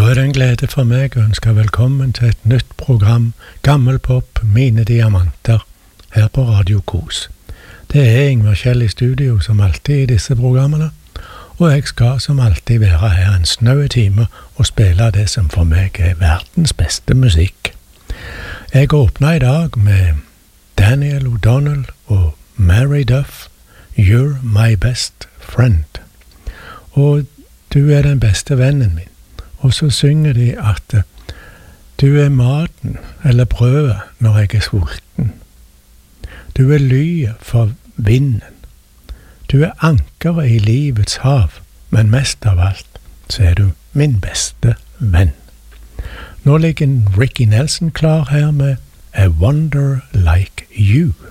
er det en glede for meg å ønske velkommen til et nytt program, Gammelpop, mine diamanter, her på Radio Kos. Det er Ingvar Kjell i studio som alltid i disse programmene, og jeg skal som alltid være her en snau time og spille det som for meg er verdens beste musikk. Jeg åpner i dag med Daniel O'Donnell og Mary Duff, You're My Best Friend. Og du er den beste vennen min. Og så synger de at du er maten eller brødet når jeg er sulten. Du er lyet for vinden. Du er ankeret i livets hav, men mest av alt så er du min beste venn. Nå ligger Ricky Nelson klar her med A Wonder Like You.